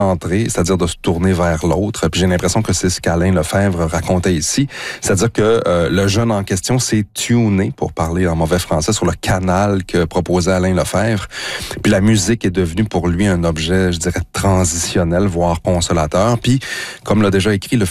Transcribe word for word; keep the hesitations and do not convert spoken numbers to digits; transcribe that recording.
entrer, c'est-à-dire de se tourner vers l'autre. Puis j'ai l'impression que c'est ce qu'Alain Lefebvre racontait ici. C'est-à-dire que euh, le jeune en question s'est tuné, pour parler en mauvais français, sur le canal que proposait Alain Lefebvre. Puis la musique est devenue pour lui un objet, je dirais, transitionnel, voire consolateur. Puis, comme l'a déjà écrit le